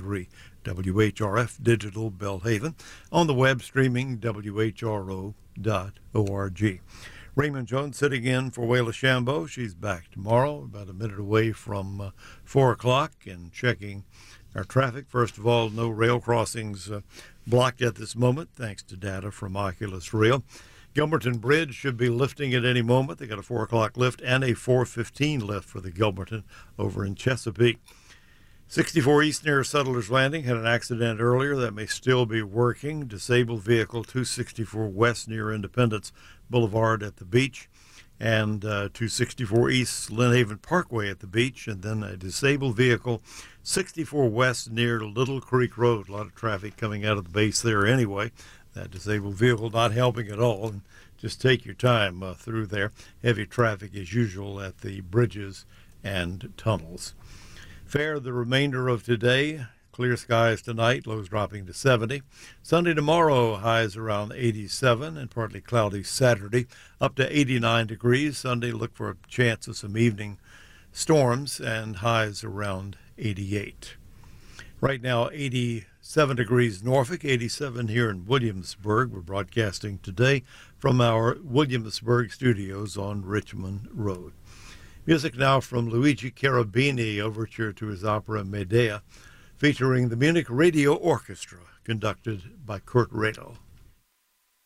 93.3 WHRF Digital Belhaven, on the web streaming WHRO.org. Raymond Jones sitting in for Wayla Shambo. She's back tomorrow, about a minute away from 4 o'clock, and checking our traffic. First of all, no rail crossings blocked at this moment, thanks to data from Oculus Rail. Gilmerton Bridge should be lifting at any moment. They got a 4 o'clock lift and a 4:15 lift for the Gilmerton over in Chesapeake. 64 East near Settlers Landing had an accident earlier that may still be working. Disabled vehicle 264 West near Independence Boulevard at the beach, and 264 East Lynn Haven Parkway at the beach, and then a disabled vehicle 64 West near Little Creek Road. A lot of traffic coming out of the base there anyway. That disabled vehicle not helping at all, and just take your time through there. Heavy traffic as usual at the bridges and tunnels. Fair the remainder of today. Clear skies tonight, lows dropping to 70. Sunday tomorrow, highs around 87, and partly cloudy Saturday, up to 89 degrees. Sunday, look for a chance of some evening storms, and highs around 88. Right now, 87 degrees Norfolk, 87 here in Williamsburg. We're broadcasting today from our Williamsburg studios on Richmond Road. Music now from Luigi Cherubini, overture to his opera Medea, featuring the Munich Radio Orchestra, conducted by Kurt Radel.